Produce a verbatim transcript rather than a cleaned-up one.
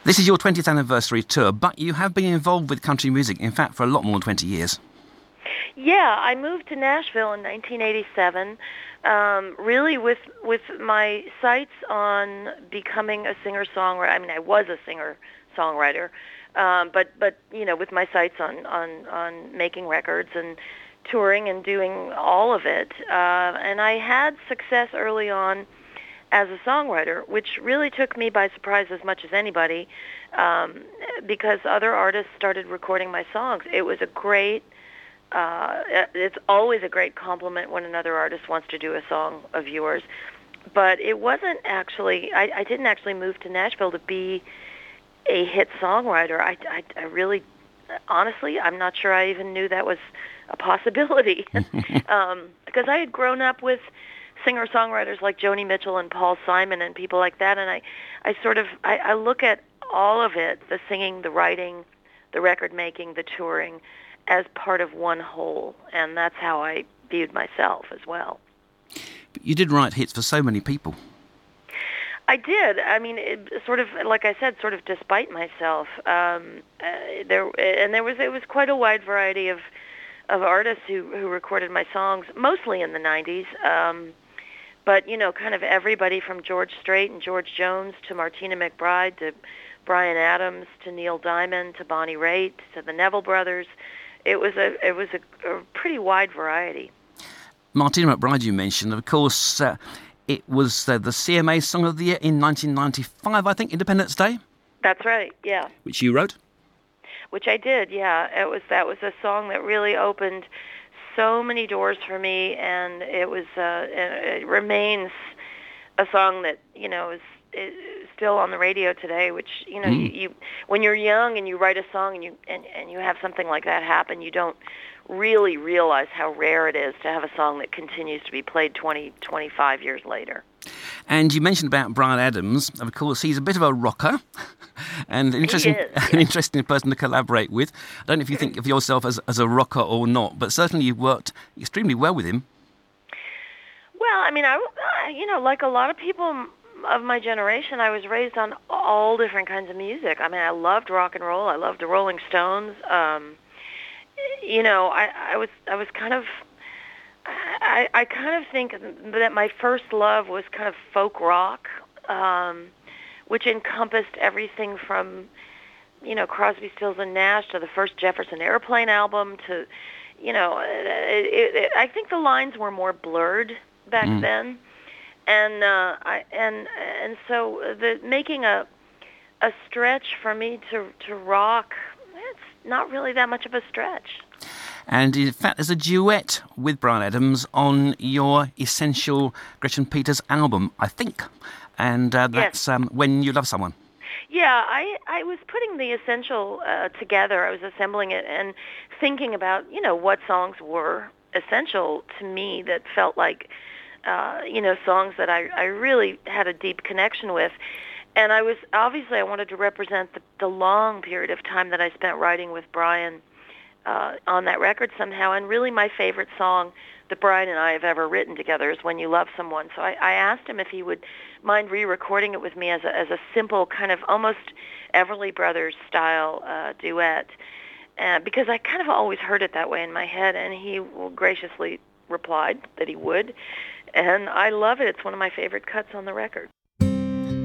This is your twentieth anniversary tour, but you have been involved with country music, in fact, for a lot more than twenty years. Yeah, I moved to Nashville in nineteen eighty-seven, um, really with with my sights on becoming a singer-songwriter. I mean, I was a singer-songwriter, um, but but you know, with my sights on on on making records and touring and doing all of it. Uh, and I had success early on as a songwriter, which really took me by surprise as much as anybody, um, because other artists started recording my songs. It was a great, uh, it's always a great compliment when another artist wants to do a song of yours. But it wasn't actually, I, I didn't actually move to Nashville to be a hit songwriter. I, I, I really, honestly, I'm not sure I even knew that was a possibility. um, because I had grown up with singer-songwriters like Joni Mitchell and Paul Simon and people like that, and I, I sort of, I, I look at all of it, the singing, the writing, the record-making, the touring, as part of one whole, and that's how I viewed myself as well. But you did write hits for so many people. I did. I mean, it, sort of, like I said, sort of despite myself. Um, uh, there and there was it was quite a wide variety of of artists who who recorded my songs, mostly in the nineties. Um, but you know, kind of everybody from George Strait and George Jones to Martina McBride to Bryan Adams to Neil Diamond to Bonnie Raitt to the Neville Brothers. It was a it was a, a pretty wide variety. Martina McBride, you mentioned, of course. Uh, It was uh, the C M A Song of the Year in nineteen ninety-five, I think, Independence Day? That's right, yeah. Which you wrote? Which I did, yeah. It was That was a song that really opened so many doors for me, and it was uh, it remains a song that, you know, is, is still on the radio today, which, you know, mm. you, you when you're young and you write a song and you and, and you have something like that happen, you don't really realize how rare it is to have a song that continues to be played twenty, twenty-five years later. And you mentioned about Bryan Adams. Of course, he's a bit of a rocker and an interesting, he is, an yeah. interesting person to collaborate with. I don't know if you think of yourself as, as a rocker or not, but certainly you've worked extremely well with him. Well, I mean, I, you know, like a lot of people of my generation, I was raised on all different kinds of music. I mean, I loved rock and roll. I loved the Rolling Stones. Um, You know, I, I was I was kind of I, I kind of think that my first love was kind of folk rock, um, which encompassed everything from, you know, Crosby, Stills and Nash to the first Jefferson Airplane album to, you know, it, it, it, I think the lines were more blurred back mm. then, and uh, I and and so the making a a stretch for me to to rock. Not really that much of a stretch. And in fact, there's a duet with Bryan Adams on your Essential Gretchen Peters album, I think. And uh, that's yes. um, When You Love Someone. Yeah, I, I was putting the Essential uh, together. I was assembling it and thinking about, you know, what songs were essential to me that felt like, uh, you know, songs that I, I really had a deep connection with. And I was, obviously, I wanted to represent the, the long period of time that I spent writing with Bryan uh, on that record somehow. And really my favorite song that Bryan and I have ever written together is When You Love Someone. So I, I asked him if he would mind re-recording it with me as a, as a simple kind of almost Everly Brothers style uh, duet. Uh, because I kind of always heard it that way in my head, and he graciously replied that he would. And I love it. It's one of my favorite cuts on the record.